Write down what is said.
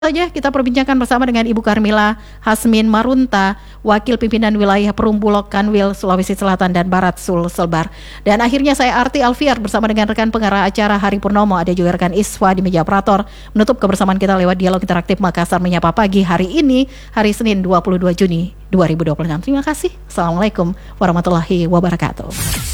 Saja kita perbincangkan bersama dengan Ibu Karmila Hasmin Marunta, Wakil Pimpinan Wilayah Perum Bulog Kanwil Sulawesi Selatan dan Barat Sulselbar. Dan akhirnya saya Arti Alfiar bersama dengan rekan pengarah acara Hari Purnomo, ada juga rekan Iswa di meja operator, menutup kebersamaan kita lewat dialog interaktif Makassar Menyapa Pagi hari ini, hari Senin 22 Juni 2026. Terima kasih. Assalamualaikum warahmatullahi wabarakatuh.